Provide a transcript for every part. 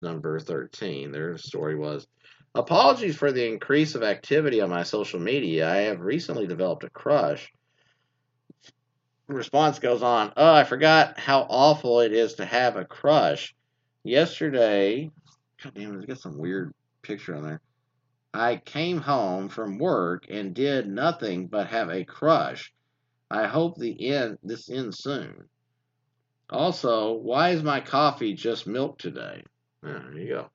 number 13. Their story was, apologies for the increase of activity on my social media. I have recently developed a crush. The response goes on, oh, I forgot how awful it is to have a crush. Yesterday, God damn it, I got some weird picture on there. I came home from work and did nothing but have a crush. I hope this ends soon. Also, why is my coffee just milk today? There you go.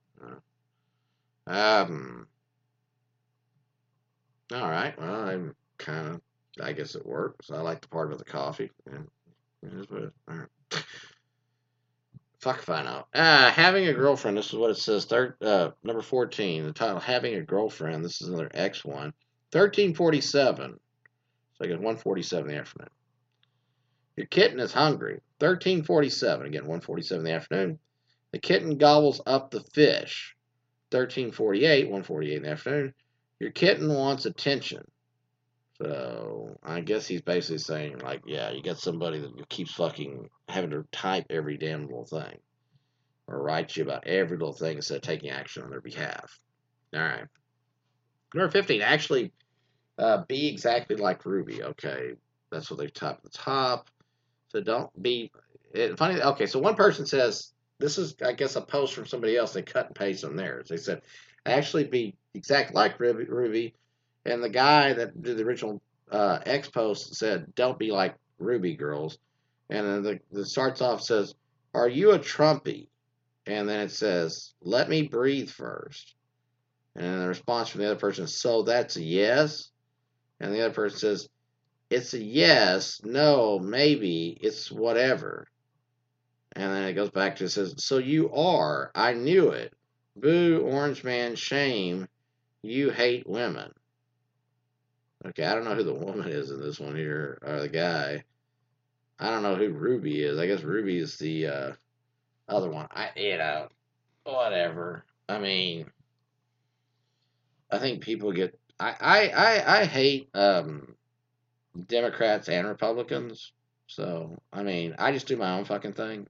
Um, all right. Well, I guess it works. I like the part of the coffee. And all right. Fuck if I know. Having a girlfriend. This is what it says. Number 14. The title, Having a Girlfriend. This is another X one. 1347. So I get 1:47 in the afternoon. Your kitten is hungry. 13:47. Again, 1:47 in the afternoon. The kitten gobbles up the fish. 13:48. 1:48 in the afternoon. Your kitten wants attention. So I guess he's basically saying, like, yeah, you got somebody that keeps fucking having to type every damn little thing or write you about every little thing instead of taking action on their behalf. All right. Number 15. Actually, be exactly like Ruby. Okay, that's what they've typed at the top. So don't be funny. Okay, so one person says this is, I guess, a post from somebody else. They cut and paste on theirs. They said actually be exact like Ruby, and the guy that did the original X post said don't be like Ruby girls, and then the starts off says, "Are you a Trumpy?" And then it says, "Let me breathe first." And then the response from the other person is, "So that's a yes?" And the other person says, "It's a yes, no, maybe, it's whatever." And then it goes back to it says, "So you are. I knew it. Boo, orange man, shame. You hate women." Okay, I don't know who the woman is in this one here, or the guy. I don't know who Ruby is. I guess Ruby is the other one. Whatever. I mean, I think people get. I hate Democrats and Republicans. So I mean, I just do my own fucking thing.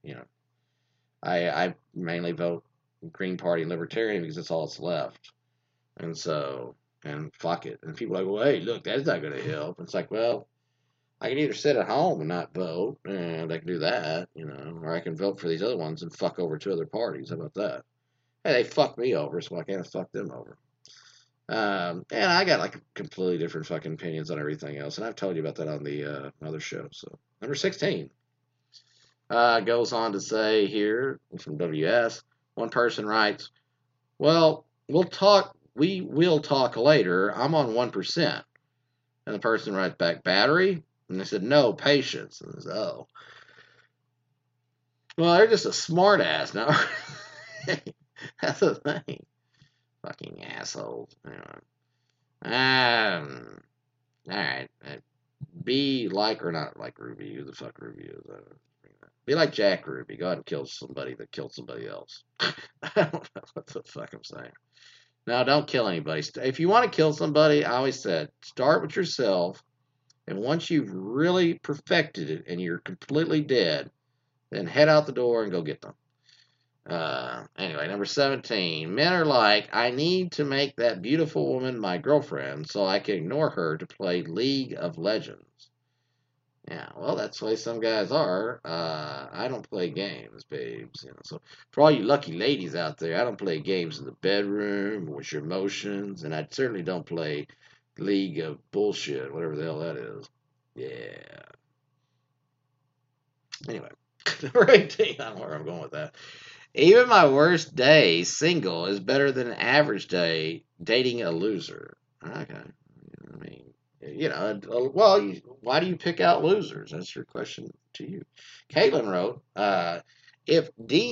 I mainly vote Green Party and Libertarian because that's all that's left. And so, and fuck it. And people are like, well, hey, look, that's not going to help. It's like, well, I can either sit at home and not vote, and I can do that, or I can vote for these other ones and fuck over two other parties. How about that? Hey, they fucked me over, so I can't fuck them over. And I got like completely different fucking opinions on everything else, and I've told you about that on the other show. So number 16 goes on to say here from WS, one person writes, "Well, We will talk later. I'm on 1%." And the person writes back, "Battery?" And they said, "No, patience." And I said, oh, well, they're just a smart ass now. That's the thing. Fucking assholes. Anyway. All right. Be like or not like Ruby. Who the fuck Ruby is? Be like Jack Ruby. Go ahead and kill somebody that killed somebody else. I don't know what the fuck I'm saying. No, don't kill anybody. If you want to kill somebody, I always said, start with yourself. And once you've really perfected it and you're completely dead, then head out the door and go get them. Anyway, number 17. Men are like, I need to make that beautiful woman my girlfriend so I can ignore her to play League of Legends. Yeah, well, that's the way some guys are. I don't play games, babes. So for all you lucky ladies out there, I don't play games in the bedroom with your emotions, and I certainly don't play League of Bullshit, whatever the hell that is. Yeah. Anyway, number 18. I don't know where I'm going with that. Even my worst day single is better than an average day dating a loser. Okay. I mean, well, why do you pick out losers? That's your question to you. Caitlin wrote, if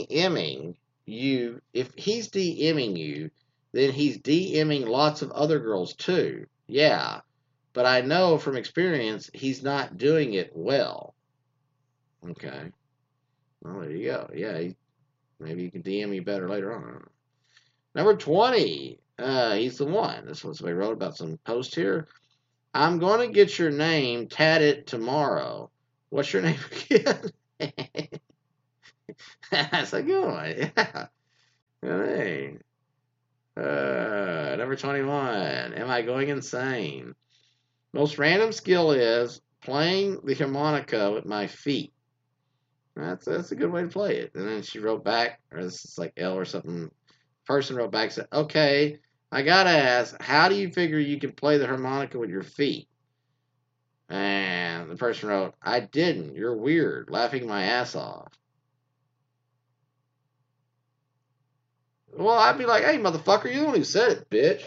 he's DMing you, then he's DMing lots of other girls too. Yeah, but I know from experience he's not doing it well. Okay. Well, there you go. Yeah, maybe you can DM me better later on. Number 20. He's the one. This one somebody wrote about some post here. I'm going to get your name tatted tomorrow. What's your name again? That's a good one. Yeah. Hey. Number 21. Am I going insane? Most random skill is playing the harmonica with my feet. That's a good way to play it. And then she wrote back, or this is like L or something. Person wrote back, said, "Okay, I gotta ask, how do you figure you can play the harmonica with your feet?" And the person wrote, "I didn't. You're weird," laughing my ass off. Well, I'd be like, "Hey, motherfucker, you the one who said it, bitch."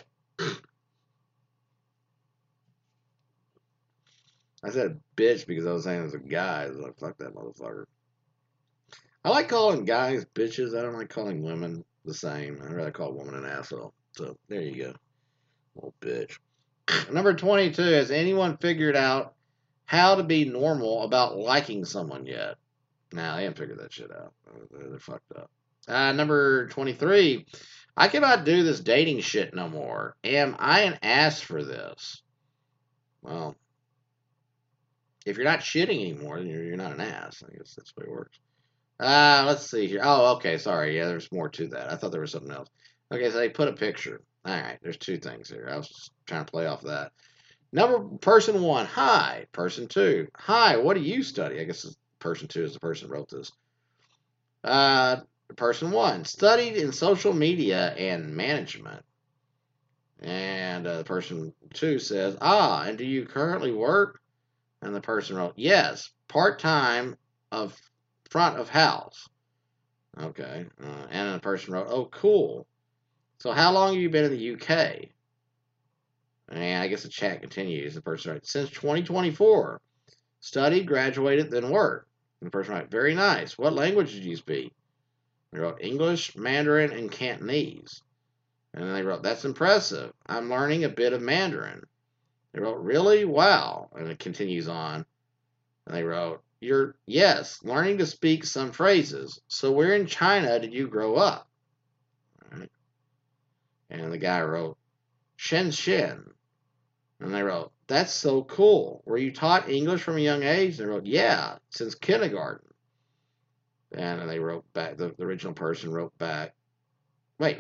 I said bitch because I was saying it was a guy. I was like, fuck that motherfucker. I like calling guys bitches. I don't like calling women the same. I'd rather call a woman an asshole. So there you go. Little bitch. Number 22. Has anyone figured out how to be normal about liking someone yet? Nah, they haven't figured that shit out. They're fucked up. Number 23. I cannot do this dating shit no more. Am I an ass for this? Well, if you're not shitting anymore, then you're not an ass. I guess that's the way it works. Let's see here. Oh, okay. Sorry. Yeah, there's more to that. I thought there was something else. Okay, so they put a picture. All right, there's two things here. I was just trying to play off that. Person one. Hi. Person two. Hi. What do you study? I guess person two is the person who wrote this. Uh, Person one studied in social media and management. And person two says, and do you currently work? And the person wrote, yes, part time of front of house. Okay. And the person wrote, oh, cool. So how long have you been in the UK? And I guess the chat continues. The person writes, since 2024. Studied, graduated, then worked. And the person writes, very nice. What language did you speak? They wrote English, Mandarin, and Cantonese. And then they wrote, that's impressive. I'm learning a bit of Mandarin. They wrote, really? Wow. And it continues on. And they wrote, yes, learning to speak some phrases. So where in China did you grow up? Right. And the guy wrote, Shenzhen. And they wrote, that's so cool. Were you taught English from a young age? And they wrote, yeah, since kindergarten. And they wrote back, the original person wrote back, wait.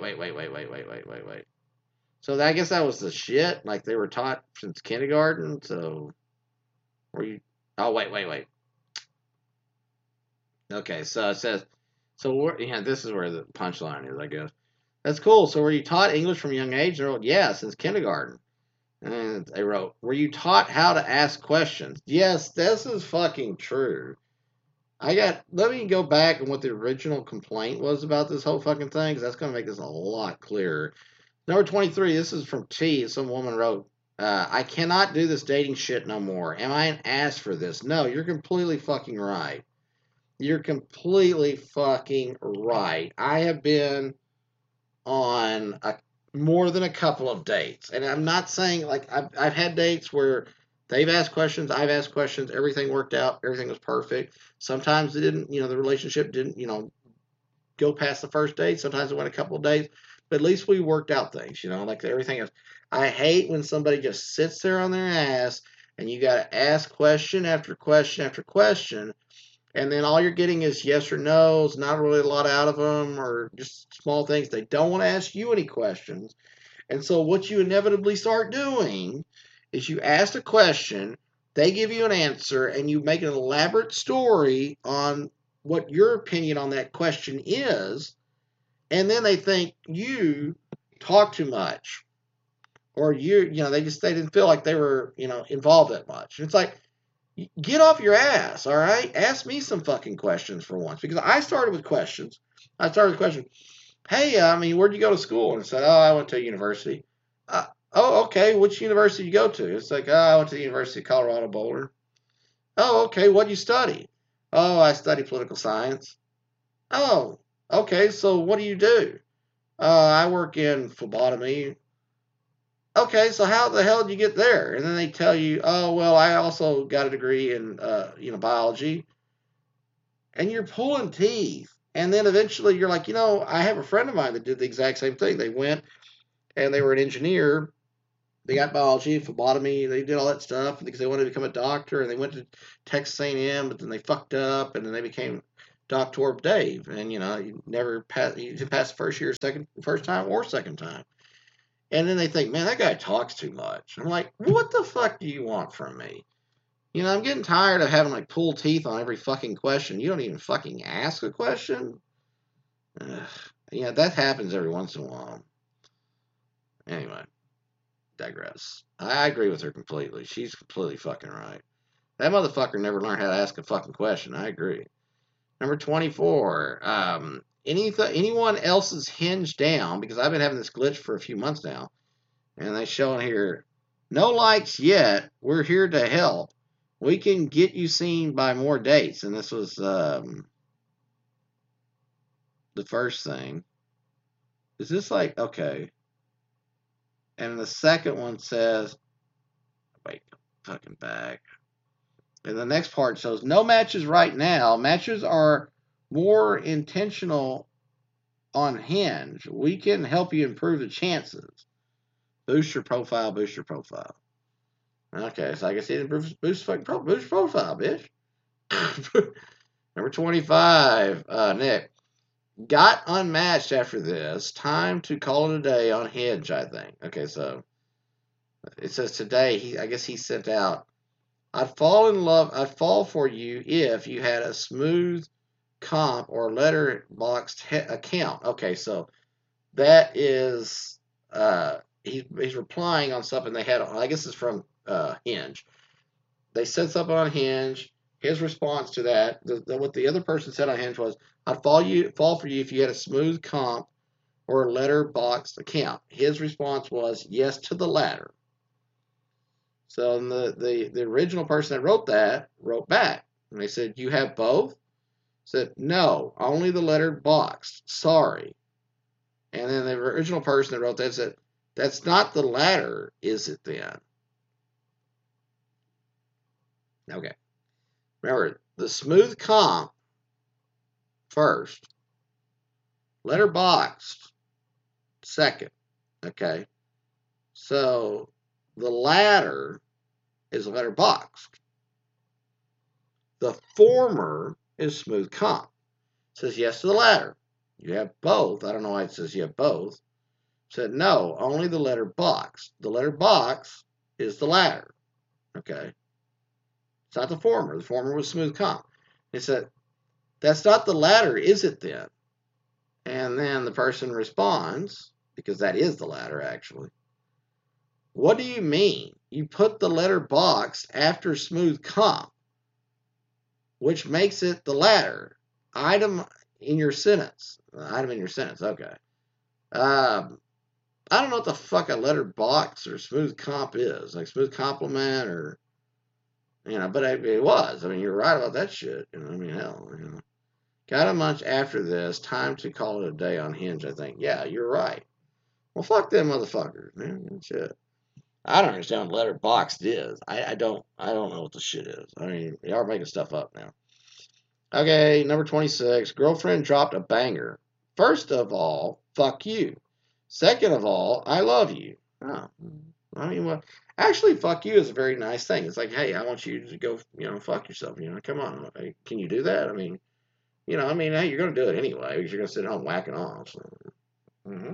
So I guess that was the shit. Like they were taught since kindergarten. So were you, oh, wait. Okay, so it says, this is where the punchline is, I guess. That's cool. So were you taught English from a young age? They wrote, yeah, since kindergarten. And they wrote, were you taught how to ask questions? Yes, this is fucking true. Let me go back and what the original complaint was about this whole fucking thing, because that's going to make this a lot clearer. Number 23, this is from T. Some woman wrote, I cannot do this dating shit no more. Am I an ass for this? No, you're completely fucking right. You're completely fucking right. I have been on more than a couple of dates, and I'm not saying like I've had dates where they've asked questions, I've asked questions, everything worked out, everything was perfect. Sometimes it didn't, the relationship didn't, go past the first date. Sometimes it went a couple of days, but at least we worked out things, like everything else. I hate when somebody just sits there on their ass and you got to ask question after question after question, and then all you're getting is yes or no's, not really a lot out of them, or just small things. They don't want to ask you any questions. And so what you inevitably start doing is you ask a question, they give you an answer, and you make an elaborate story on what your opinion on that question is, and then they think you talk too much, or they didn't feel like they were, involved that much. And it's like, get off your ass, all right? Ask me some fucking questions for once, because I started with questions. I started with questions. Hey, where'd you go to school? And I said, I went to a university. Oh, okay. Which university did you go to? It's like, I went to the University of Colorado Boulder. Oh, okay. What'd you study? Oh, I studied political science. Oh, okay. So what do you do? I work in phlebotomy. Okay, so how the hell did you get there? And then they tell you, oh, well, I also got a degree in, biology. And you're pulling teeth. And then eventually you're like, I have a friend of mine that did the exact same thing. They went and they were an engineer. They got biology, phlebotomy. They did all that stuff because they wanted to become a doctor. And they went to Texas A&M, but then they fucked up. And then they became Dr. Dave, and you never pass. You pass the first time or second time, and then they think, man, that guy talks too much. I'm like, what the fuck do you want from me? I'm getting tired of having like pull teeth on every fucking question. You don't even fucking ask a question. Ugh. That happens every once in a while. Anyway, digress. I agree with her completely. She's completely fucking right. That motherfucker never learned how to ask a fucking question. I agree. Number 24. Anyone else's hinge down, because I've been having this glitch for a few months now, and they show in here, no likes yet. We're here to help. We can get you seen by more dates. And this was the first thing. Is this like, okay. And the second one says, wait, fucking back. And the next part shows, no matches right now. Matches are more intentional on Hinge. We can help you improve the chances. Boost your profile, boost your profile. Okay, so I guess it boost profile, bitch. Number 25, Nick. Got unmatched after this. Time to call it a day on Hinge, I think. Okay, so it says today, I guess he sent out, I'd fall for you if you had a smooth comp or letterboxed account. Okay, so that is, he's replying on something they had, I guess it's from Hinge. They said something on Hinge. His response to that, what the other person said on Hinge was, I'd fall for you if you had a smooth comp or a letterboxed account. His response was yes to the latter. So the original person that wrote back. And they said, you have both? Said, no, only the letterboxed. Sorry. And then the original person that wrote that said, that's not the latter, is it then? Okay. Remember, the smooth comp first, letterboxed second. Okay. So the latter is letterboxed. The former is smooth comp. It says yes to the latter. You have both. I don't know why it says you have both. It said no, only the letterboxed. The letterbox is the latter. Okay. It's not the former. The former was smooth comp. It said, that's not the latter, is it then? And then the person responds, because that is the latter actually. What do you mean? You put the letterbox after smooth comp, which makes it the latter. Item in your sentence. Item in your sentence, okay. I don't know what the fuck a letterbox or smooth comp is. Like smooth compliment or, but it was. I mean, you're right about that shit. I mean, hell, Got a month after this. Time to call it a day on Hinge, I think. Yeah, you're right. Well, fuck them motherfuckers, man. Shit. I don't understand what letterboxed is. I don't know what the shit is. I mean, y'all are making stuff up now. Okay, number 26. Girlfriend dropped a banger. First of all, fuck you. Second of all, I love you. Oh, I mean, well, actually, fuck you is a very nice thing. It's like, hey, I want you to go, fuck yourself. Come on. Can you do that? I mean, hey, you're going to do it anyway because you're going to sit home whacking off. So. Mm-hmm.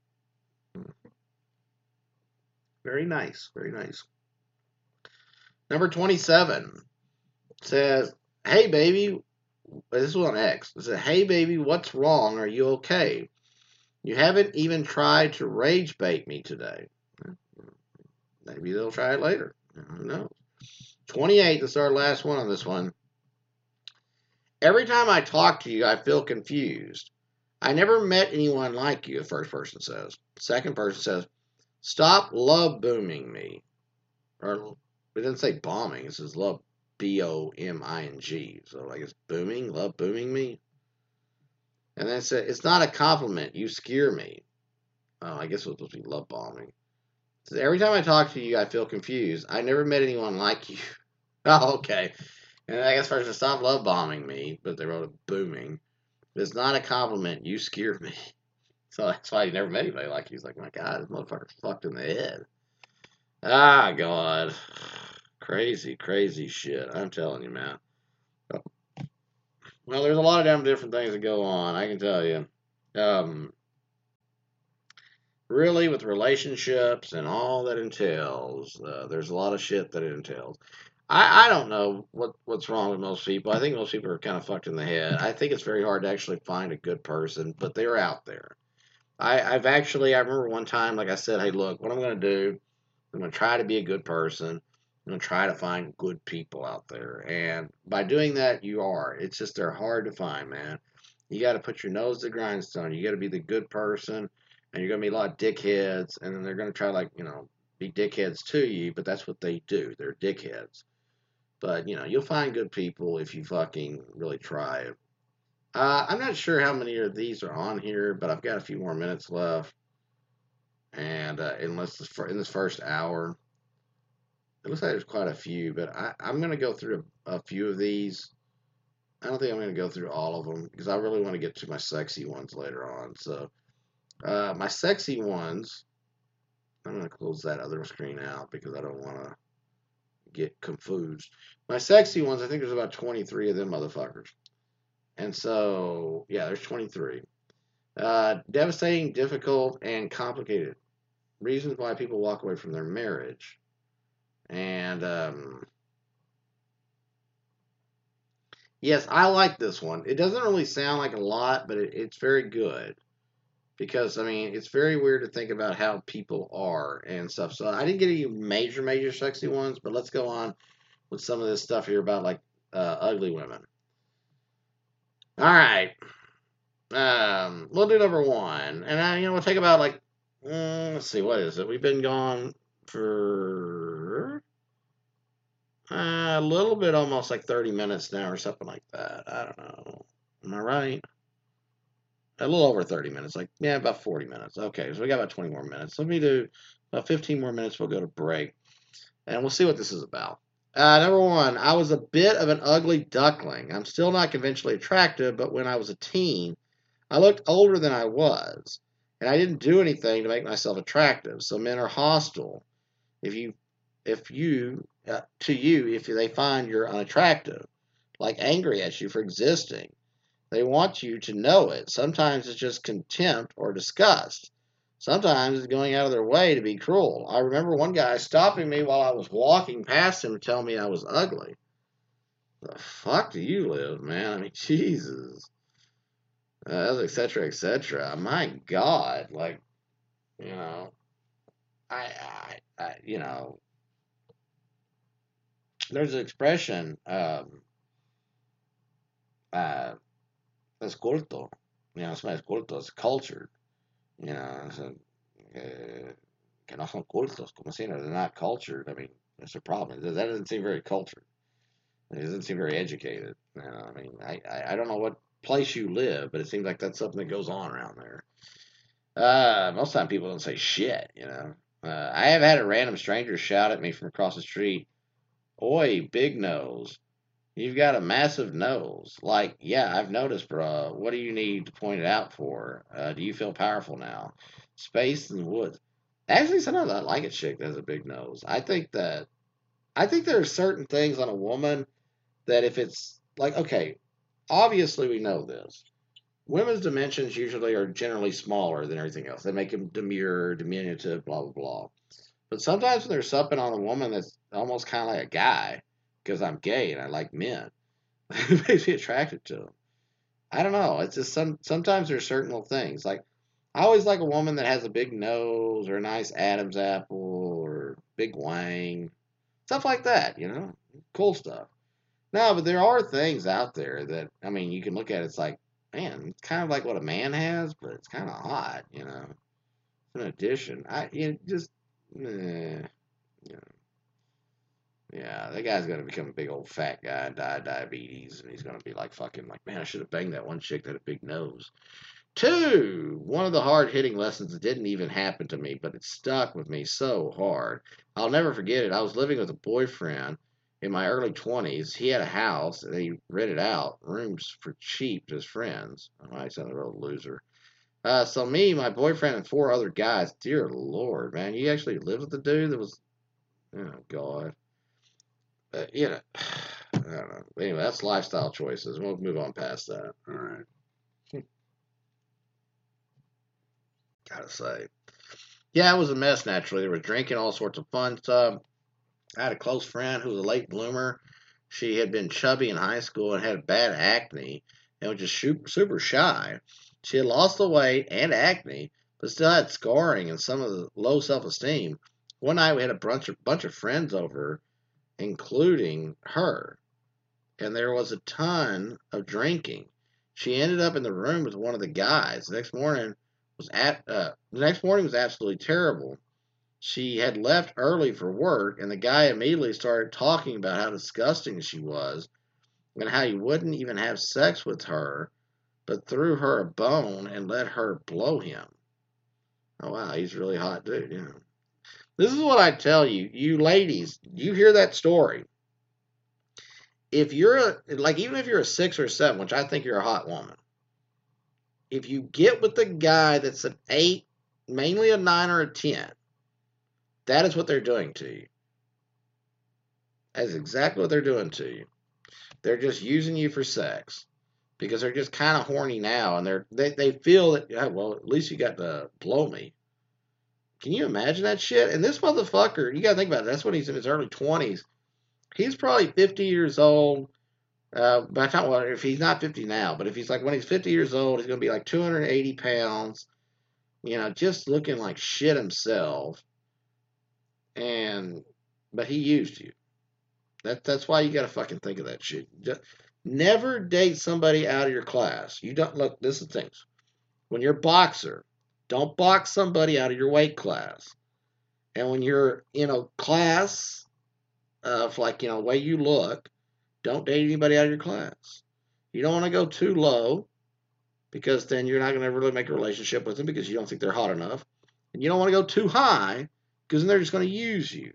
Very nice. Very nice. Number 27 says, hey, baby. This was on X. It said, hey, baby, what's wrong? Are you okay? You haven't even tried to rage bait me today. Maybe they'll try it later. Who knows? 28, this is our last one on this one. Every time I talk to you, I feel confused. I never met anyone like you, the first person says. The second person says, stop love booming me. Or it didn't say bombing. It says love B-O-M-I-N-G. So I guess booming, love booming me. And then it said, it's not a compliment. You scare me. Oh, I guess it was supposed to be love bombing. It says, every time I talk to you, I feel confused. I never met anyone like you. Oh, okay. And I guess first, stop love bombing me, but they wrote a booming. It's not a compliment. You scare me. So that's why you never met anybody like you. He's like, my God, this motherfucker's fucked in the head. Ah, God. Crazy, crazy shit. I'm telling you, man. Well, there's a lot of damn different things that go on, I can tell you. Um, really, with relationships and all that entails, there's a lot of shit that it entails. I don't know what's wrong with most people. I think most people are kind of fucked in the head. I think it's very hard to actually find a good person, but they're out there. I remember one time, like I said, hey, look, what I'm going to do, I'm going to try to be a good person. I'm going to try to find good people out there. And by doing that, you are. It's just they're hard to find, man. You got to put your nose to the grindstone. You got to be the good person, and you're going to be a lot of dickheads, and then they're going to try, like, be dickheads to you, but that's what they do. They're dickheads. But, you'll find good people if you fucking really try. I'm not sure how many of these are on here, but I've got a few more minutes left. And in this first hour, it looks like there's quite a few, but I'm going to go through a few of these. I don't think I'm going to go through all of them because I really want to get to my sexy ones later on. So, my sexy ones, I'm going to close that other screen out because I don't want to get confused. My sexy ones, I think there's about 23 of them motherfuckers. And so, yeah, there's 23. Devastating, difficult, and complicated reasons why people walk away from their marriage. And yes, I like this one. It doesn't really sound like a lot, but it's very good because I mean it's very weird to think about how people are and stuff. So I didn't get any major sexy ones, but let's go on with some of this stuff here about like ugly women. All right, we'll do number one, and we'll take about like let's see, what is it? We've been gone for a little bit, almost like 30 minutes now or something like that. I don't know. Am I right? A little over 30 minutes. Like, yeah, about 40 minutes. Okay, so we got about 20 more minutes. Let me do about 15 more minutes. We'll go to break. And we'll see what this is about. Number one, I was a bit of an ugly duckling. I'm still not conventionally attractive, but when I was a teen, I looked older than I was. And I didn't do anything to make myself attractive. So men are hostile. If you to you if they find you're unattractive, like angry at you for existing. They want you to know it. Sometimes it's just contempt or disgust. Sometimes it's going out of their way to be cruel. I remember one guy stopping me while I was walking past him to tell me I was ugly. The fuck do you live, man? I mean, Jesus. Et cetera, et cetera. My God, like, you know, I there's an expression, uh, es culto. Somebody's culto, it's cultured. So, que no son cultos, como si they're not cultured. I mean, that's a problem. That doesn't seem very cultured. It doesn't seem very educated. I mean, I don't know what place you live, but it seems like that's something that goes on around there. Most of the time people don't say shit. I have had a random stranger shout at me from across the street, "Oi, big nose. You've got a massive nose." Like, yeah, I've noticed, bro. What do you need to point it out for? Do you feel powerful now? Space and woods. Actually, sometimes I like a chick that has a big nose. I think there are certain things on a woman that if it's like, okay, obviously we know this. Women's dimensions usually are generally smaller than everything else. They make them demure, diminutive, blah blah blah. But sometimes when there's something on a woman that's almost kind of like a guy, because I'm gay and I like men, it makes me attracted to them. I don't know. It's just sometimes there's certain little things. Like I always like a woman that has a big nose or a nice Adam's apple or big wang, stuff like that. Cool stuff. No, but there are things out there that I mean you can look at. It's like, man, it's kind of like what a man has, but it's kind of hot. In addition, just eh, you know, yeah, that guy's gonna become a big old fat guy and die of diabetes, and he's gonna be like fucking like, man, I should have banged that one chick that had a big nose. Two, one of the hard hitting lessons that didn't even happen to me, but it stuck with me so hard. I'll never forget it. I was living with a boyfriend in my early 20s. He had a house and he rented out rooms for cheap to his friends. Oh, I sound a real loser. So me, my boyfriend, and four other guys. Dear Lord, man, you actually lived with the dude that was, oh God. You know, I don't know. Anyway, that's lifestyle choices. We'll move on past that. All right. Gotta say. Yeah, it was a mess, naturally. They were drinking, all sorts of fun stuff. I had a close friend who was a late bloomer. She had been chubby in high school and had bad acne and was just super shy. She had lost the weight and acne, but still had scarring and some of the low self esteem. One night we had a bunch of friends over, including her, and there was a ton of drinking. She ended up in the room with one of the guys. The next morning was absolutely terrible. She had left early for work, and the guy immediately started talking about how disgusting she was and how he wouldn't even have sex with her, but threw her a bone and let her blow him. Oh, wow, he's a really hot dude, yeah. This is what I tell you, you ladies, you hear that story. If you're even if you're a 6 or a 7, which I think you're a hot woman, if you get with a guy that's an 8, mainly a 9 or a 10, that is what they're doing to you. That is exactly what they're doing to you. They're just using you for sex because they're just kind of horny now, and they feel that, yeah, well, at least you got to blow me. Can you imagine that shit? And this motherfucker, you got to think about it. That's when he's in his early 20s. He's probably 50 years old. By the time, well, if he's not 50 now, but if he's like when he's 50 years old, he's going to be like 280 pounds, just looking like shit himself. But he used you. That's why you got to fucking think of that shit. Just never date somebody out of your class. You don't look. This is the thing. When you're a boxer, don't box somebody out of your weight class. And when you're in a class of the way you look, don't date anybody out of your class. You don't want to go too low because then you're not going to really make a relationship with them because you don't think they're hot enough. And you don't want to go too high because then they're just going to use you.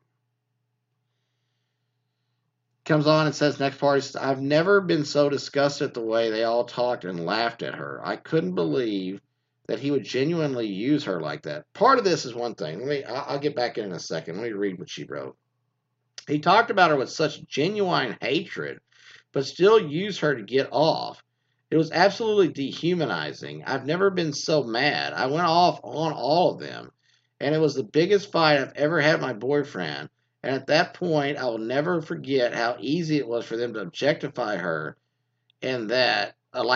Comes on and says, next part is, I've never been so disgusted at the way they all talked and laughed at her. I couldn't believe that he would genuinely use her like that. Part of this is one thing. I'll get back in a second. Let me read what she wrote. He talked about her with such genuine hatred, but still used her to get off. It was absolutely dehumanizing. I've never been so mad. I went off on all of them, and it was the biggest fight I've ever had with my boyfriend. And at that point, I will never forget how easy it was for them to objectify her, and that,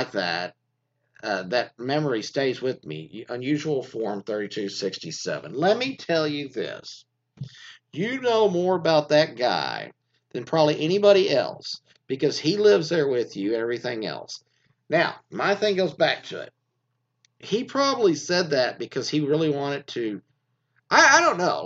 that memory stays with me. Unusual Form 3267. Let me tell you this. You know more about that guy than probably anybody else because he lives there with you and everything else. Now, my thing goes back to it. He probably said that because he really wanted to. I don't know.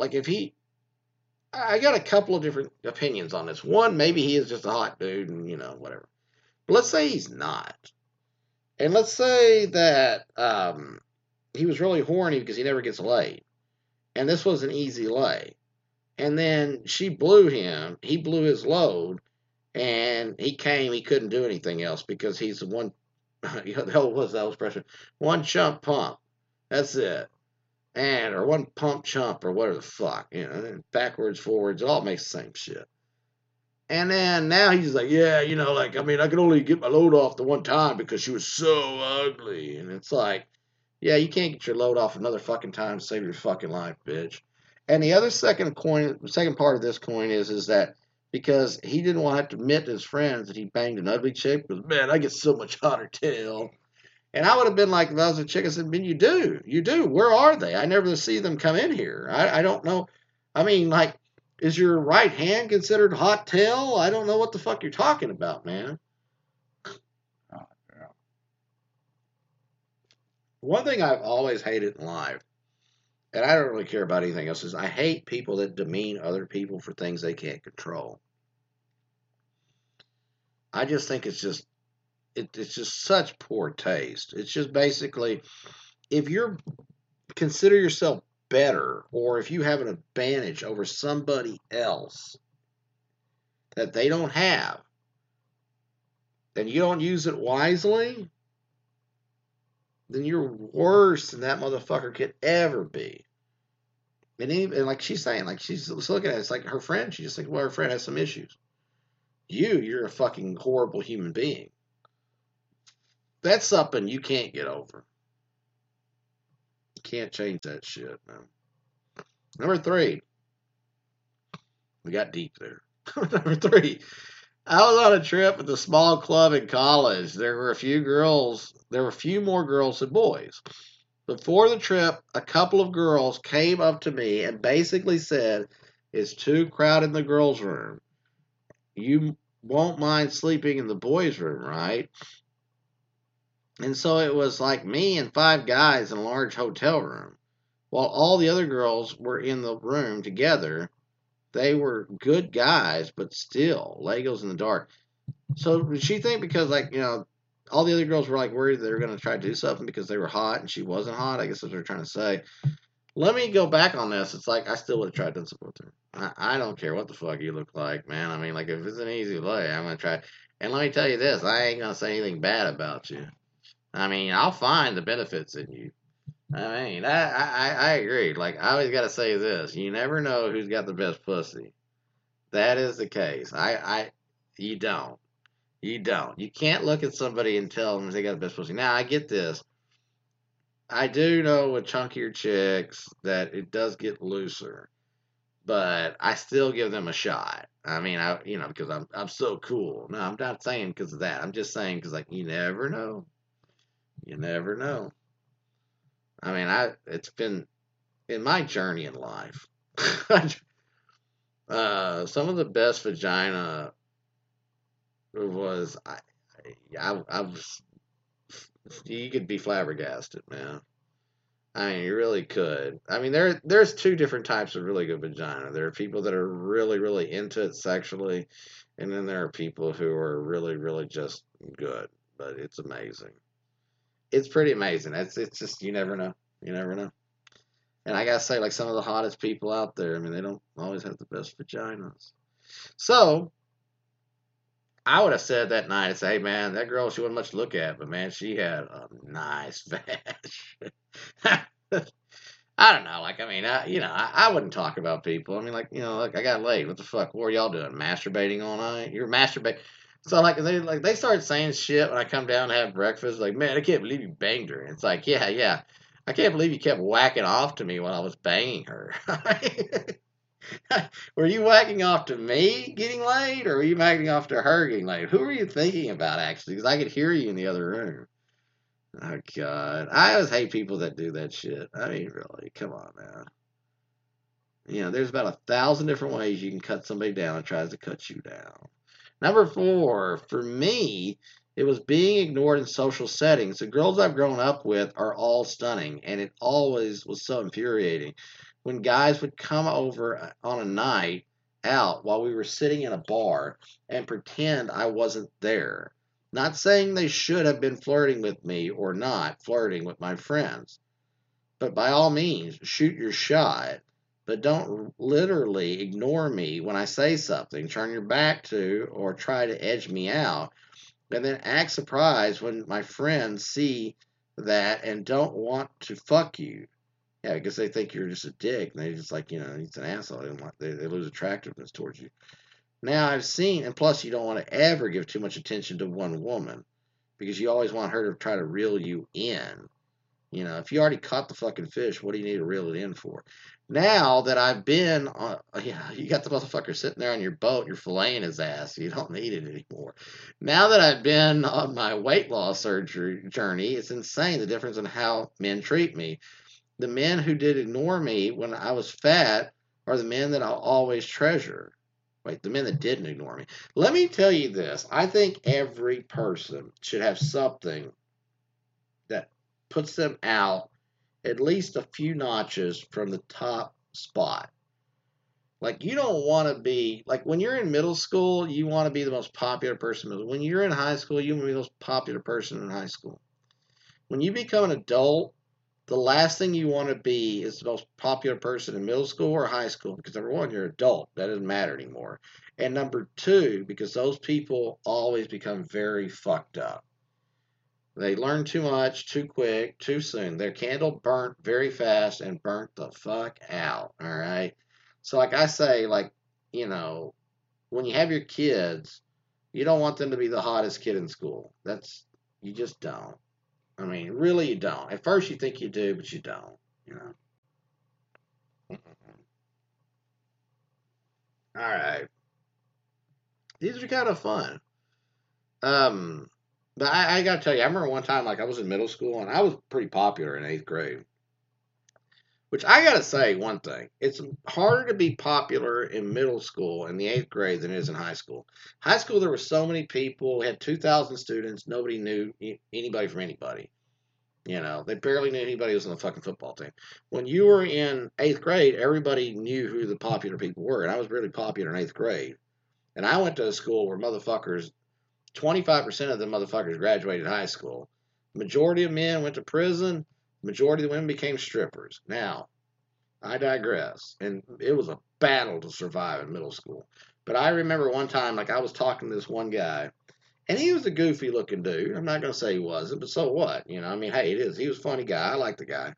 I got a couple of different opinions on this. One, maybe he is just a hot dude and, whatever. But let's say he's not. And let's say that he was really horny because he never gets laid. And this was an easy lay. And then she blew him. He blew his load. And he couldn't do anything else because he's the one, the hell was that expression? One chump pump. That's it. Or one pump chump or whatever the fuck, backwards, forwards, it all makes the same shit. And then now he's like, yeah, I could only get my load off the one time because she was so ugly. And it's like, yeah, you can't get your load off another fucking time to save your fucking life, bitch. And the other second part of this coin is that because he didn't want to have to admit to his friends that he banged an ugly chick, because, man, I get so much hotter tail. And I would have been like, if I was a chick, I said, man, you do. Where are they? I never see them come in here. I don't know. I mean, is your right hand considered hot tail? I don't know what the fuck you're talking about, man. Oh, yeah. One thing I've always hated in life, and I don't really care about anything else, is I hate people that demean other people for things they can't control. I just think it's just such poor taste. It's just basically, if you consider yourself better, or if you have an advantage over somebody else that they don't have, and you don't use it wisely, then you're worse than that motherfucker could ever be. And like she's saying, like she's looking at it, it's like her friend. She just thinks, well, her friend has some issues. you're a fucking horrible human being. That's something you can't get over. You can't change that shit, man. Number 3, we got deep there. Number 3, I was on a trip at the small club in college. There were a few girls. There were a few more girls than boys. Before the trip, a couple of girls came up to me and basically said, "It's too crowded in the girls' room. You won't mind sleeping in the boys' room, right?" And so it was like me and 5 guys in a large hotel room. While all the other girls were in the room together, they were good guys, but still, Legos in the dark. So did she think because, like, all the other girls were like worried they were going to try to do something because they were hot and she wasn't hot? I guess that's what they're trying to say. Let me go back on this. It's like I still would have tried to support her. I don't care what the fuck you look like, man. I mean, like, if it's an easy lay, I'm going to try. And let me tell you this, I ain't going to say anything bad about you. I mean, I'll find the benefits in you. I mean, I agree. Like, I always got to say this. You never know who's got the best pussy. That is the case. You don't. You don't. You can't look at somebody and tell them they got the best pussy. Now, I get this. I do know with chunkier chicks that it does get looser, but I still give them a shot. I mean, because I'm so cool. No, I'm not saying because of that. I'm just saying because, like, you never know. You never know. I mean, it's been in my journey in life. Some of the best vagina was I was you could be flabbergasted, man. I mean, you really could. I mean, there's 2 different types of really good vagina. There are people that are really, really into it sexually, and then there are people who are really, really just good. But it's amazing. It's pretty amazing. It's just you never know. You never know. And I gotta say, like some of the hottest people out there, I mean, they don't always have the best vaginas. So I would have said that night, I say, "Hey man, that girl, she wasn't much to look at, but man, she had a nice vag." I don't know. Like, I mean, I wouldn't talk about people. I mean, like, like I got laid. What the fuck? What were y'all doing? Masturbating all night? You're masturbating. So they start saying shit when I come down to have breakfast. Like, man, I can't believe you banged her. And it's like, yeah, yeah. I can't believe you kept whacking off to me while I was banging her. Were you whacking off to me getting laid, or were you whacking off to her getting laid? Who were you thinking about actually? Because I could hear you in the other room. Oh God, I always hate people that do that shit. I mean, really, come on, man. There's about 1,000 different ways you can cut somebody down and tries to cut you down. Number 4, for me, it was being ignored in social settings. The girls I've grown up with are all stunning, and it always was so infuriating when guys would come over on a night out while we were sitting in a bar and pretend I wasn't there. Not saying they should have been flirting with me or not flirting with my friends, but by all means, shoot your shot. But don't literally ignore me when I say something, turn your back to, or try to edge me out, and then act surprised when my friends see that and don't want to fuck you. Yeah, because they think you're just a dick, and they just like, he's an asshole. They lose attractiveness towards you. Now I've seen, and plus you don't want to ever give too much attention to one woman because you always want her to try to reel you in. If you already caught the fucking fish, what do you need to reel it in for? Now that I've been on, you got the motherfucker sitting there on your boat, you're filleting his ass. You don't need it anymore. Now that I've been on my weight loss surgery journey, it's insane the difference in how men treat me. The men who did ignore me when I was fat are the men that I'll always treasure. Wait, the men that didn't ignore me. Let me tell you this. I think every person should have something that puts them out at least a few notches from the top spot. Like, you don't want to be, like, when you're in middle school, you want to be the most popular person. When you're in high school, you want to be the most popular person in high school. When you become an adult, the last thing you want to be is the most popular person in middle school or high school because, number one, you're an adult. That doesn't matter anymore. And number 2, because those people always become very fucked up. They learn too much, too quick, too soon. Their candle burnt very fast and burnt the fuck out. All right. So, like I say, like, when you have your kids, You don't want them to be the hottest kid in school. You just don't. I mean, really, you don't. At first, you think you do, but you don't. You know. All right. These are kind of fun. Um, but I gotta tell you, I remember one time, like I was in middle school, and I was pretty popular in eighth grade. Which I gotta say one thing: it's harder to be popular in middle school in the eighth grade than it is in high school. High school, there were so many people, had 2,000 students, nobody knew anybody from anybody. You know, they barely knew anybody who was on the fucking football team. When you were in eighth grade, everybody knew who the popular people were, and I was really popular in eighth grade. And I went to a school where motherfuckers, 25% of the motherfuckers graduated high school. Majority of men went to prison. Majority of the women became strippers. Now, I digress. And it was a battle to survive in middle school. But I remember one time, like I was talking to this one guy, and he was a goofy looking dude. I'm not going to say he wasn't, but so what? You know, I mean, hey, it is. He was a funny guy. I like the guy.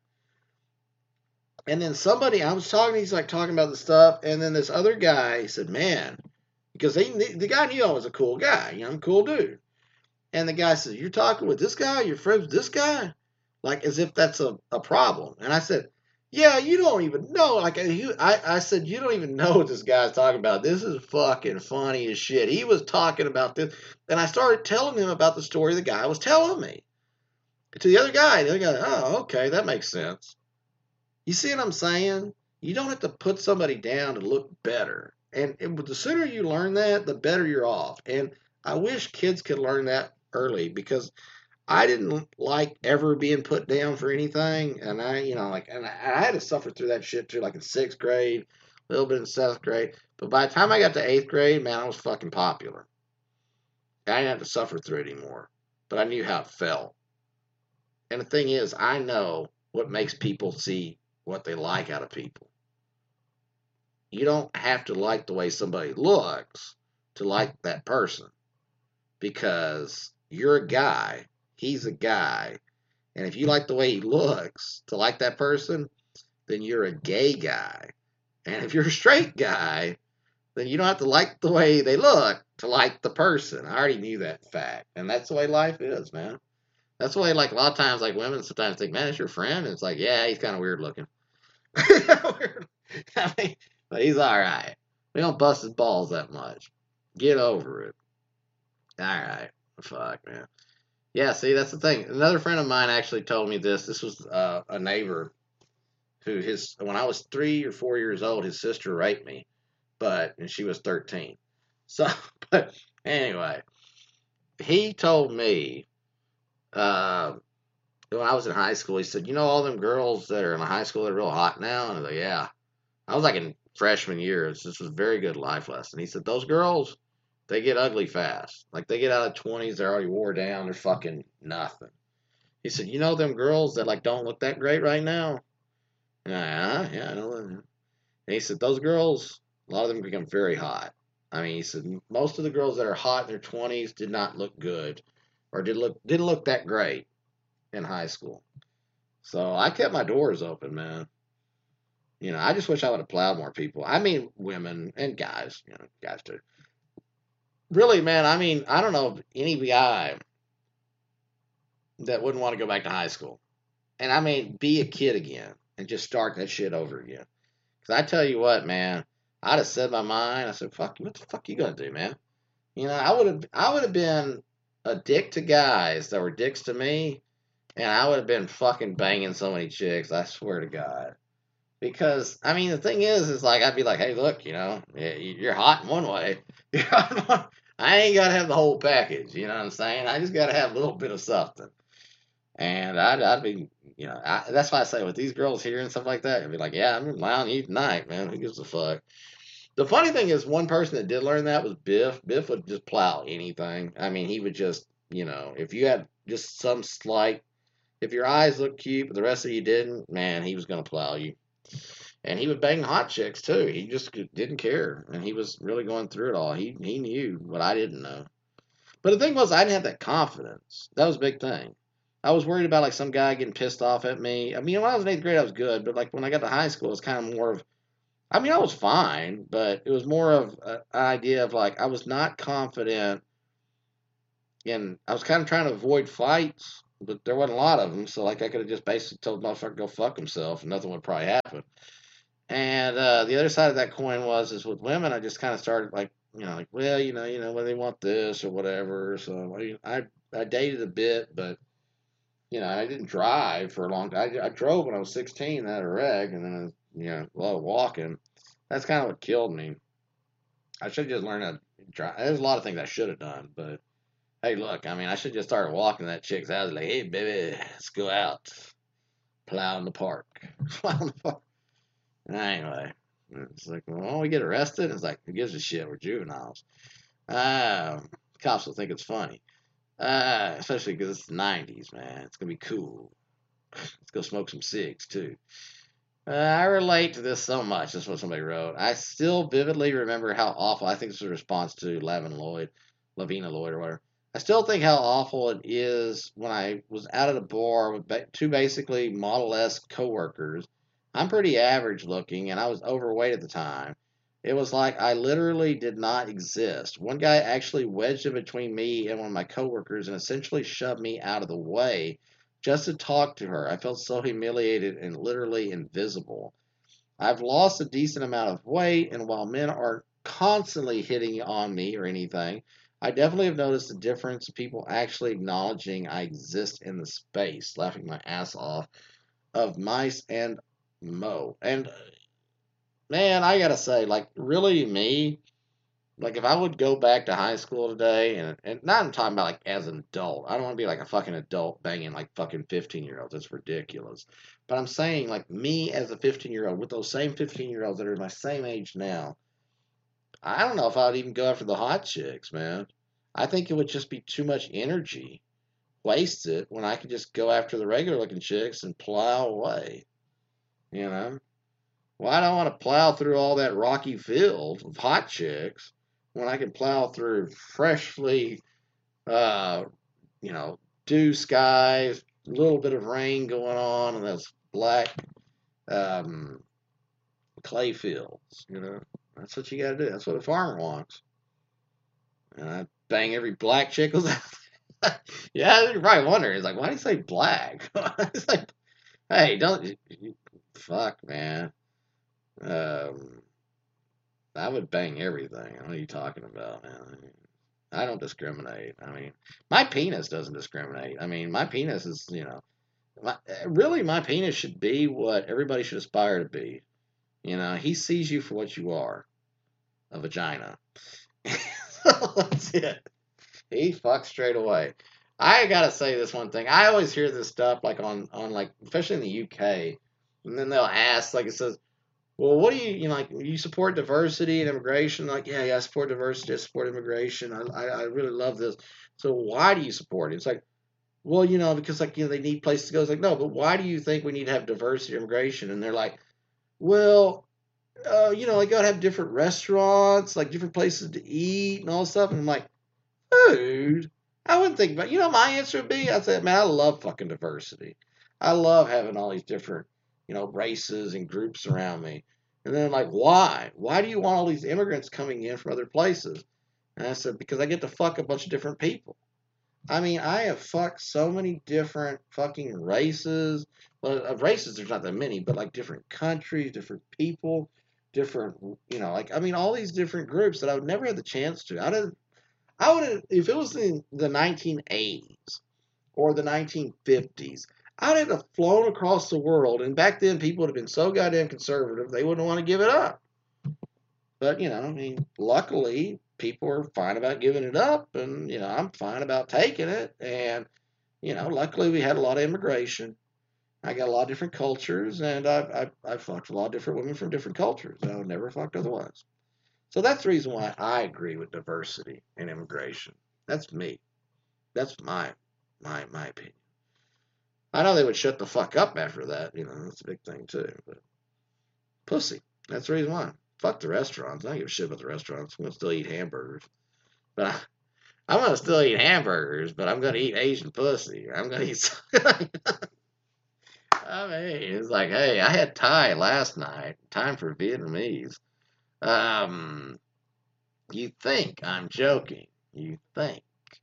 And then somebody, I was talking, he's like talking about the stuff, and then this other guy, he said, man, because the guy knew I was a cool guy. You know, I'm a cool dude. And the guy said, you're talking with this guy? You're friends with this guy? Like, as if that's a problem. And I said, yeah, you don't even know. Like, I said, you don't even know what this guy's talking about. This is fucking funny as shit. He was talking about this. And I started telling him about the story the guy was telling me. To the other guy, oh, okay, that makes sense. You see what I'm saying? You don't have to put somebody down to look better. And the sooner you learn that, the better you're off. And I wish kids could learn that early because I didn't like ever being put down for anything. And I had to suffer through that shit too, like in sixth grade, a little bit in seventh grade. But by the time I got to eighth grade, man, I was fucking popular. I didn't have to suffer through it anymore. But I knew how it felt. And the thing is, I know what makes people see what they like out of people. You don't have to like the way somebody looks to like that person because you're a guy, he's a guy, and if you like the way he looks to like that person, then you're a gay guy. And if you're a straight guy, then you don't have to like the way they look to like the person. I already knew that fact. And that's the way life is, man. That's the way, like, a lot of times, like, women sometimes think, man, it's your friend. And it's like, yeah, he's kind of weird looking. I mean, but he's all right. We don't bust his balls that much. Get over it. All right. Fuck, man. Yeah, see, that's the thing. Another friend of mine actually told me this. This was a neighbor who when I was 3 or 4 years old, his sister raped me, and she was 13. So, but anyway, he told me uh, when I was in high school, he said, you know all them girls that are in high school that are real hot now? And I was like, yeah. I was like in freshman year. This was a very good life lesson. He said, those girls, they get ugly fast. Like they get out of 20s, they're already wore down. They're fucking nothing. He said, you know them girls that like don't look that great right now? Yeah, I know them. And he said, those girls, a lot of them become very hot. I mean, he said, most of the girls that are hot in their 20s did not look good or didn't look that great in high school. So I kept my doors open, man. You know, I just wish I would have plowed more people. I mean, women and guys, guys too. Really, man, I mean, I don't know of any guy that wouldn't want to go back to high school. And I mean, be a kid again and just start that shit over again. Because I tell you what, man, I'd have said my mind. I said, fuck, what the fuck you gonna do, man? You know, I would have been a dick to guys that were dicks to me, and I would have been fucking banging so many chicks, I swear to God. Because, I mean, the thing is like, I'd be like, hey, look, you're hot in one way. I ain't got to have the whole package, you know what I'm saying? I just got to have a little bit of something. And I'd be, that's why I say with these girls here and stuff like that, I'd be like, yeah, I'm allowing you tonight, man. Who gives a fuck? The funny thing is, one person that did learn that was Biff. Biff would just plow anything. I mean, he would just, if you had just some slight, if your eyes looked cute, but the rest of you didn't, man, he was going to plow you. And he would bang hot chicks too. He just didn't care, and he was really going through it all. He knew what I didn't know. But the thing was, I didn't have that confidence. That was a big thing. I was worried about like some guy getting pissed off at me. I mean, when I was in eighth grade, I was good, but like when I got to high school, it was kind of more of. I mean, I was fine, but it was more of an idea of like I was not confident And I was kind of trying to avoid fights, but there wasn't a lot of them. So like I could have just basically told the motherfucker to go fuck himself, and nothing would probably happen. And the other side of that coin is with women, I just kind of started like, like, well, when they want this or whatever. So I dated a bit, but I didn't drive for a long time. I drove when I was 16, I had a wreck, and then a lot of walking. That's kind of what killed me. I should just learn how to drive. There's a lot of things I should have done, but hey, look, I mean, I should just start walking that chick's house. Like, hey, baby, let's go out, plow in the park, plow in the park. Anyway, it's like, well, we get arrested. It's like, who gives a shit? We're juveniles. Cops will think it's funny, especially because it's the '90s, man. It's gonna be cool. Let's go smoke some cigs too. I relate to this so much. That's what somebody wrote. I still vividly remember how awful. I think this is a response to Lavina Lloyd, or whatever. I still think how awful it is when I was out at a bar with two basically Model S coworkers. I'm pretty average looking, and I was overweight at the time. It was like I literally did not exist. One guy actually wedged in between me and one of my coworkers and essentially shoved me out of the way just to talk to her. I felt so humiliated and literally invisible. I've lost a decent amount of weight, and while men aren't constantly hitting on me or anything, I definitely have noticed a difference in people actually acknowledging I exist in the space, laughing my ass off, of mice and Mo. And man, I gotta say, like, really me, like if I would go back to high school today, and not I'm talking about like as an adult. I don't want to be like a fucking adult banging like fucking 15-year-olds. That's ridiculous. But I'm saying like me as a 15-year-old with those same 15-year-olds that are my same age now. I don't know if I would even go after the hot chicks, man. I think it would just be too much energy wasted when I could just go after the regular looking chicks and plow away. You know? Well, I don't want to plow through all that rocky field of hot chicks when I can plow through freshly, uh, you know, dew skies, a little bit of rain going on, and those black um, clay fields. That's what you got to do. That's what a farmer wants. And I bang every black chick. Yeah, you're probably wondering. It's like, why do you say black? It's like, hey, don't fuck, man. Um, I would bang everything. What are you talking about, man? I don't discriminate. I mean, my penis doesn't discriminate. I mean, my penis is, really, my penis should be what everybody should aspire to be. He sees you for what you are, a vagina. That's it. He fucks straight away. I gotta say this one thing. I always hear this stuff like on like especially in the UK, and then they'll ask like it says, well, what do you like? You support diversity and immigration? Like, yeah, I support diversity. I support immigration. I really love this. So why do you support it? It's like, well, because like they need places to go. It's like, no, but why do you think we need to have diversity immigration? And they're like, well, like gotta have different restaurants, like different places to eat and all this stuff. And I'm like, dude, I wouldn't think about. My answer would be, I said, man, I love fucking diversity. I love having all these different, races and groups around me. And then like, why? Why do you want all these immigrants coming in from other places? And I said, because I get to fuck a bunch of different people. I mean, I have fucked so many different fucking races. Well, of races, there's not that many, but like different countries, different people, different, like, I mean, all these different groups that I would never have the chance to. I would have, if it was in the 1980s or the 1950s, I'd have flown across the world. And back then, people would have been so goddamn conservative, they wouldn't want to give it up. But, I mean, luckily, people are fine about giving it up. And, I'm fine about taking it. And, luckily, we had a lot of immigration. I got a lot of different cultures. And I fucked a lot of different women from different cultures. I would never fucked otherwise. So that's the reason why I agree with diversity and immigration. That's me. That's my opinion. I know they would shut the fuck up after that. That's a big thing too. But pussy. That's the reason why. Fuck the restaurants. I don't give a shit about the restaurants. I'm gonna still eat hamburgers. But I'm gonna still eat hamburgers. But I'm gonna eat Asian pussy. I'm gonna eat. I mean, it's like, hey, I had Thai last night. Time for Vietnamese. Um, You think I'm joking. You think.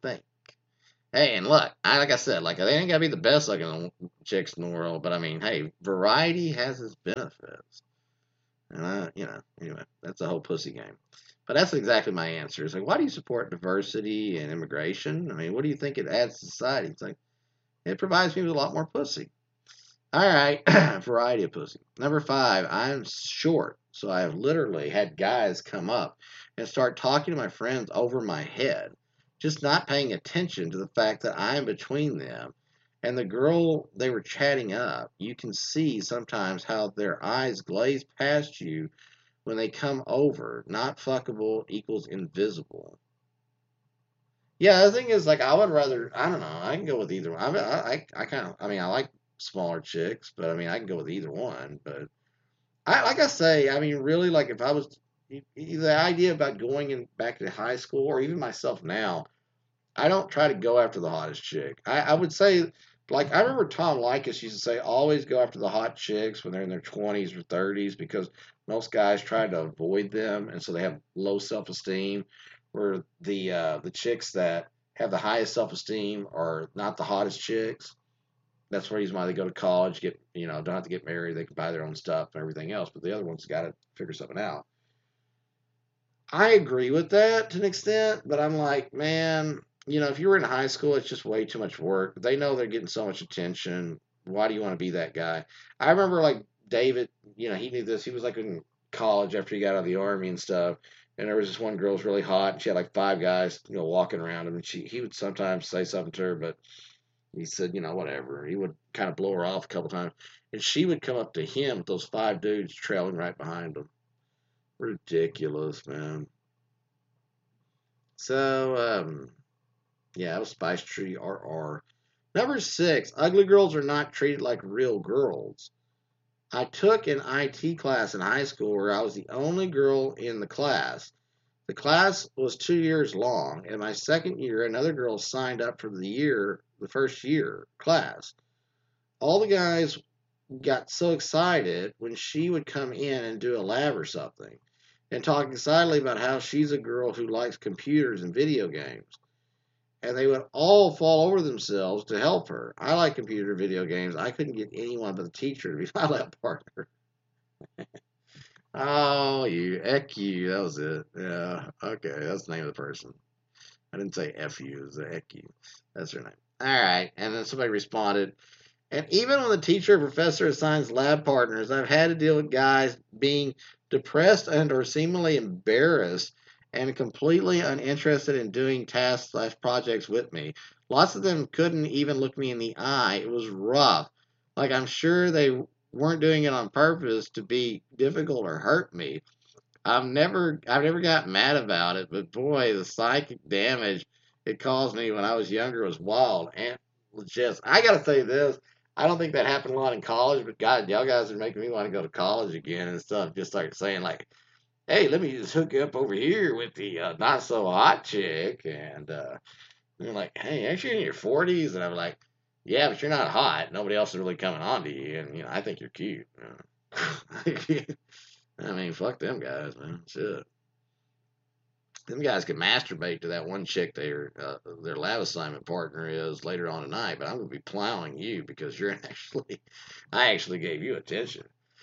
think. Hey, and look, like I said, like they ain't gotta be the best looking chicks in the world, but I mean, hey, variety has its benefits. And anyway, that's a whole pussy game. But that's exactly my answer. It's like, why do you support diversity and immigration? I mean, what do you think it adds to society? It's like, it provides me with a lot more pussy. All right, variety of pussy. Number 5, I'm short, so I have literally had guys come up and start talking to my friends over my head, just not paying attention to the fact that I'm between them and the girl they were chatting up. You can see sometimes how their eyes glaze past you when they come over. Not fuckable equals invisible. Yeah, the thing is, like, I would rather, I don't know, I can go with either one. I kind of, I mean, I like smaller chicks, but I mean, I can go with either one. But like I say, I mean, really, like, if I was, the idea about going back to high school or even myself now, I don't try to go after the hottest chick. I would say, like, I remember Tom Likas used to say, always go after the hot chicks when they're in their 20s or 30s because most guys try to avoid them, and so they have low self-esteem. Where the chicks that have the highest self-esteem are not the hottest chicks. That's the reason why they go to college, don't have to get married, they can buy their own stuff and everything else. But the other ones got to figure something out. I agree with that to an extent, but I'm like, man, if you were in high school, it's just way too much work. They know they're getting so much attention. Why do you want to be that guy? I remember like David, he knew this. He was like in college after he got out of the army and stuff. And there was this one girl who was really hot, and she had like 5 guys, walking around him. And he would sometimes say something to her, but he said, whatever. He would kind of blow her off a couple times, and she would come up to him with those 5 dudes trailing right behind him. Ridiculous, man. So, yeah, it was Spice Tree RR. Number 6, ugly girls are not treated like real girls. I took an IT class in high school where I was the only girl in the class. The class was 2 years long, and my second year, another girl signed up for the first year class. All the guys got so excited when she would come in and do a lab or something, and talk excitedly about how she's a girl who likes computers and video games. And they would all fall over themselves to help her. I like computer video games. I couldn't get anyone but the teacher to be my lab partner. Oh, Eck you. That was it. Yeah. Okay, that's the name of the person. I didn't say F you. It was Eck you. That's her name. All right. And then somebody responded. And even when the teacher or professor assigns lab partners, I've had to deal with guys being depressed and or seemingly embarrassed and completely uninterested in doing tasks/projects with me. Lots of them couldn't even look me in the eye. It was rough. Like I'm sure they weren't doing it on purpose to be difficult or hurt me. I've never got mad about it, but boy, the psychic damage it caused me when I was younger was wild and just. I gotta say this. I don't think that happened a lot in college, but God, y'all guys are making me want to go to college again and stuff. Just start saying like, "Hey, let me just hook you up over here with the not so hot chick," and they're like, "Hey, aren't you in your 40s?" And I'm like, "Yeah, but you're not hot. Nobody else is really coming on to you, and I think you're cute." I mean, fuck them guys, man. Shit. Them guys can masturbate to that one chick their lab assignment partner is later on tonight, but I'm gonna be plowing you because I actually gave you attention.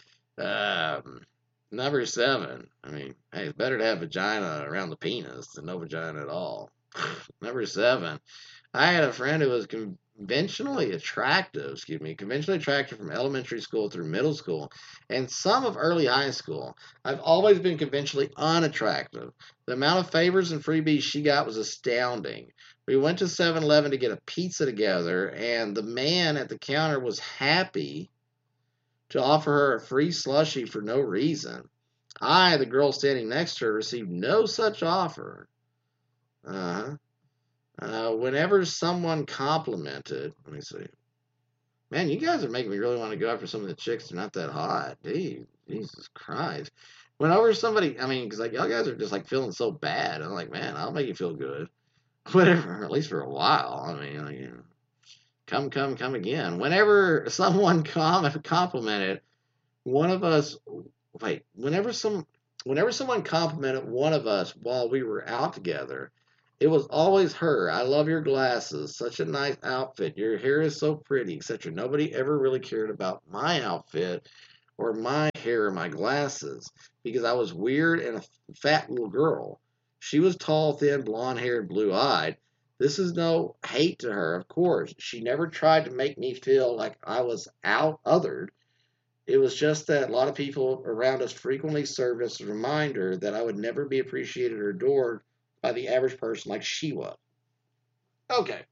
Number 7. I mean, hey, it's better to have vagina around the penis than no vagina at all. Number 7. I had a friend who was conventionally attractive from elementary school through middle school and some of early high school. I've always been conventionally unattractive. The amount of favors and freebies she got was astounding. We went to 7-Eleven to get a pizza together, and the man at the counter was happy to offer her a free slushie for no reason. I, the girl standing next to her, received no such offer. Uh-huh. Whenever someone complimented, let me see. Man, you guys are making me really want to go after some of the chicks that are not that hot. Dude, Jesus Christ. Whenever somebody, I mean, because like y'all guys are just like feeling so bad. I'm like, man, I'll make you feel good. Whatever, at least for a while. I mean, like, come again. Whenever someone complimented one of us, whenever someone complimented one of us while we were out together, It was always her. I love your glasses. Such a nice outfit. Your hair is so pretty, etc. Nobody ever really cared about my outfit or my hair or my glasses because I was weird and a fat little girl. She was tall, thin, blonde haired, blue eyed. This is no hate to her, of course. She never tried to make me feel like I was out othered. It was just that a lot of people around us frequently served as a reminder that I would never be appreciated or adored by the average person like she was. Okay,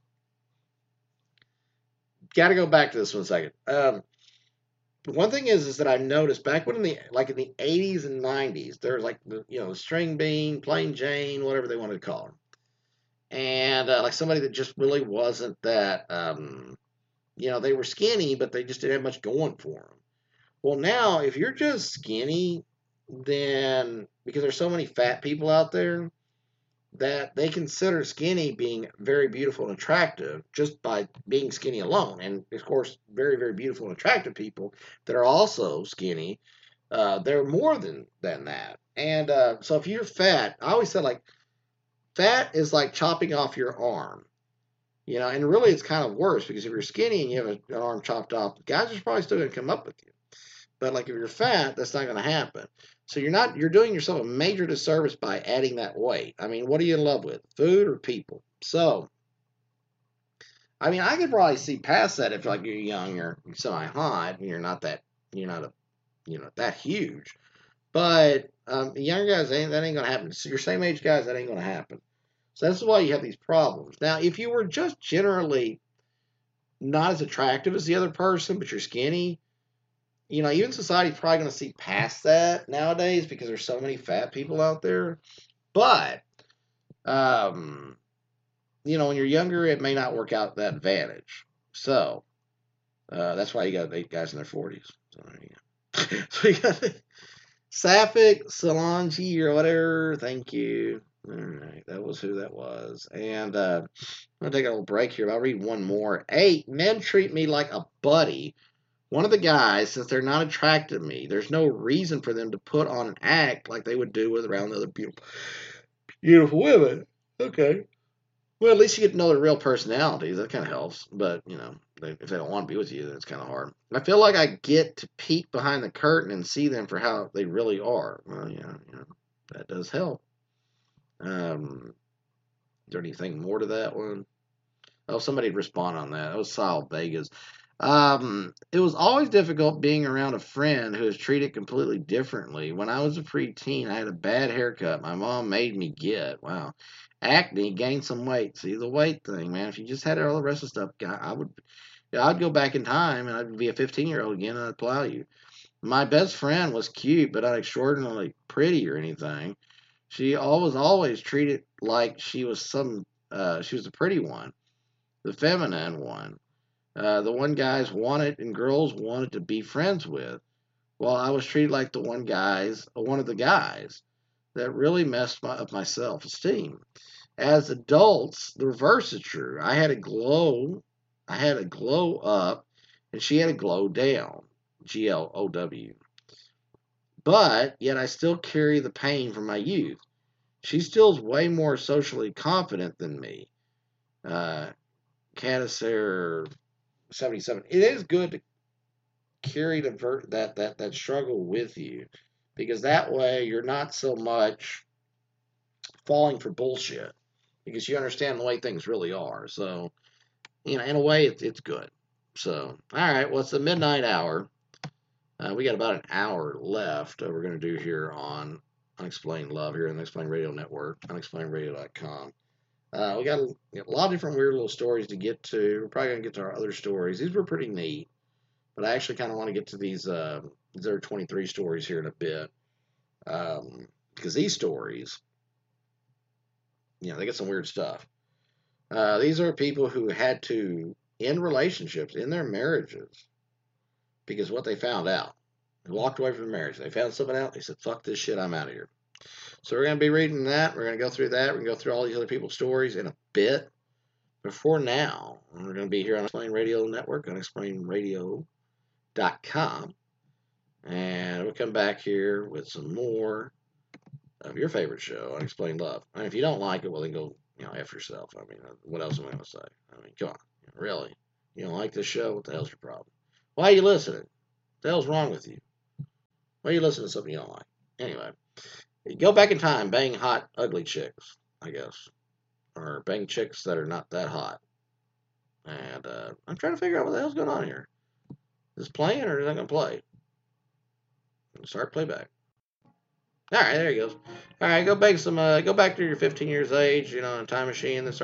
got to go back to this one second. One thing is that I noticed back when in the 80s and 90s, there was like the string bean, plain Jane, whatever they wanted to call them, and like somebody that just really wasn't that. They were skinny, but they just didn't have much going for them. Well, now if you're just skinny, then because there's so many fat people out there that they consider skinny being very beautiful and attractive just by being skinny alone. And of course, very, very beautiful and attractive people that are also skinny, they're more than that. And so if you're fat, I always said like fat is like chopping off your arm. And really it's kind of worse because if you're skinny and you have an arm chopped off, guys are probably still going to come up with you. But like if you're fat, that's not going to happen. So you're doing yourself a major disservice by adding that weight. I mean, what are you in love with? Food or people? So, I mean, I could probably see past that if like you're young, you're semi-hot, and you're not that huge. But younger guys, that ain't gonna happen. So your same age guys, that ain't gonna happen. So that's why you have these problems. Now, if you were just generally not as attractive as the other person, but you're skinny, even society's probably going to see past that nowadays because there's so many fat people out there. But, when you're younger, it may not work out that advantage. So, that's why you got 8 guys in their 40s. So, there you go. So, you got Sapphic, Solange, or whatever. Thank you. All right, that was who that was. And I'm going to take a little break here. I'll read one more. 8, men treat me like a buddy. One of the guys, since they're not attracted to me, there's no reason for them to put on an act like they would do with around other beautiful women. Okay. Well, at least you get to know their real personalities. That kind of helps. But, if they don't want to be with you, then it's kind of hard. I feel like I get to peek behind the curtain and see them for how they really are. Well, that does help. Is there anything more to that one? Oh, somebody respond on that. That was Sal Vegas. It was always difficult being around a friend who was treated completely differently. When I was a preteen, I had a bad haircut my mom made me get. Wow. Acne, gained some weight. See the weight thing, man. If you just had all the rest of the stuff, I'd go back in time and I'd be a 15-year-old again and I'd plow you. My best friend was cute, but not extraordinarily pretty or anything. She always treated like she was she was the pretty one, the feminine one. The one guys wanted and girls wanted to be friends with. Well, I was treated like one of the guys. That really messed up my self-esteem. As adults, the reverse is true. I had a glow up, and she had a glow down. GLOW. But yet I still carry the pain from my youth. She still is way more socially confident than me. Catasair 77. It is good to carry that struggle with you because that way you're not so much falling for bullshit because you understand the way things really are. So, in a way, it's good. So, all right, well, it's the midnight hour. We got about an hour left. We're going to do here on Unexplained Love here on the Unexplained Radio Network, unexplainedradio.com. We got a lot of different weird little stories to get to. We're probably going to get to our other stories. These were pretty neat, but I actually kind of want to get to these other 23 stories here in a bit because these stories, they get some weird stuff. These are people who had to end relationships in their marriages because what they found out. They walked away from the marriage. They found something out. They said, fuck this shit, I'm out of here. So we're going to be reading that. We're going to go through that. We're going to go through all these other people's stories in a bit. But for now, we're going to be here on Unexplained Radio Network, unexplainedradio.com. And we'll come back here with some more of your favorite show, Unexplained Love. And if you don't like it, well, then go F yourself. I mean, what else am I going to say? I mean, come on. Really? You don't like this show? What the hell's your problem? Why are you listening? What the hell's wrong with you? Why are you listening to something you don't like? Anyway, go back in time, bang hot, ugly chicks, I guess. Or bang chicks that are not that hot. And I'm trying to figure out what the hell's going on here. Is this playing or is it going to play? Start playback. All right, there he goes. All right, go bang some. Go back to your 15 years age, in a time machine, and start